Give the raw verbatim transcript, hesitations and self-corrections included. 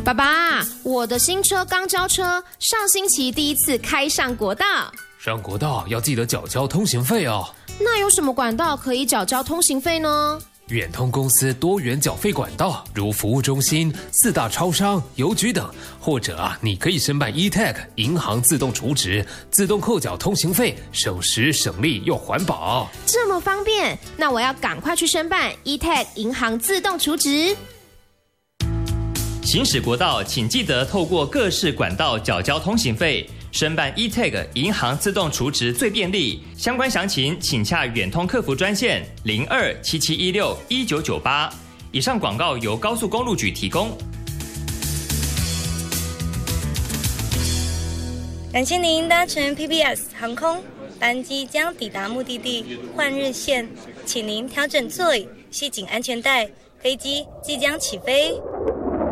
爸爸，我的新车刚交车，上星期第一次开上国道。 上国道要记得缴交通行费哦。 那有什么管道可以缴交通行费呢？ 远通公司多元缴费管道，如服务中心、四大超商、邮局等，或者啊，你可以申办 E T A G 银行自动储值，自动扣缴通行费，省时省力又环保。 这么方便，那我要赶快去申办 E T A G 银行自动储值。 行驶国道，请记得透过各式管道缴交通行费。申办 E T A G 银行自动储值最便利，相关详情请洽远通客服专线零二七七一六一九九八。以上广告由高速公路局提供。 感谢您搭乘 P B S 航空，班机将抵达目的地换日线，请您调整座椅，系紧安全带，飞机即将起飞。